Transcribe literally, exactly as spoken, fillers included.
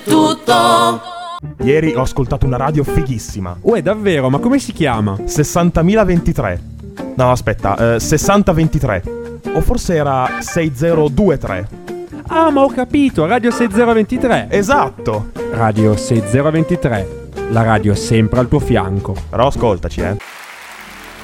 tutto. Ieri ho ascoltato una radio fighissima. Uè, davvero? Ma come si chiama? sessantamila ventitré. No, aspetta, eh, sessanta ventitré. O forse era sessantaduemilatré. Ah, ma ho capito, Radio sessanta ventitré. Esatto. Radio sessanta ventitré, la radio sempre al tuo fianco. Però ascoltaci, eh.